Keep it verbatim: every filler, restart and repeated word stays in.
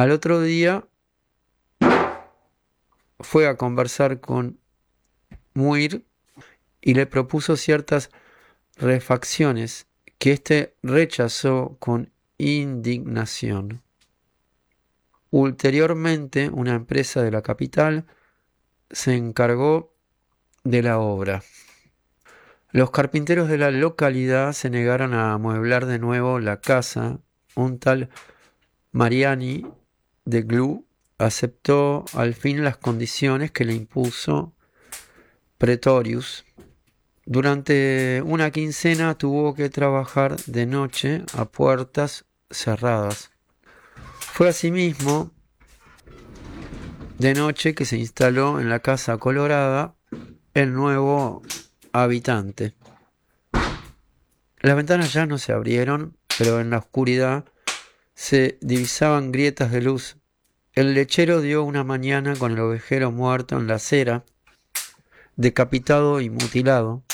Al otro día fue a conversar con Muir y le propuso ciertas refacciones que éste rechazó con indignación. Ulteriormente, una empresa de la capital se encargó de la obra. Los carpinteros de la localidad se negaron a amueblar de nuevo la casa. Un tal Mariani de Glu aceptó al fin las condiciones que le impuso Pretorius. Durante una quincena tuvo que trabajar de noche a puertas cerradas. Fue asimismo de noche que se instaló en la Casa Colorada el nuevo habitante. Las ventanas ya no se abrieron, pero en la oscuridad se divisaban grietas de luz. El lechero dio una mañana con el ovejero muerto en la acera, decapitado y mutilado.